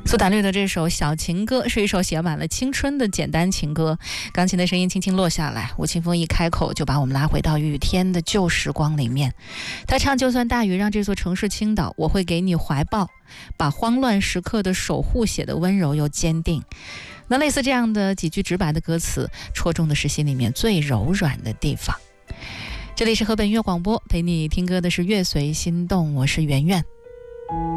苏打绿的这首《小情歌》是一首写满了青春的简单情歌，钢琴的声音轻轻落下来，吴青峰一开口就把我们拉回到雨天的旧时光里面。他唱就算大雨让这座城市倾倒，我会给你怀抱，把慌乱时刻的守护写得温柔又坚定。那类似这样的几句直白的歌词，戳中的是心里面最柔软的地方。这里是河北音乐广播，陪你听歌的是乐随心动，我是圆圆。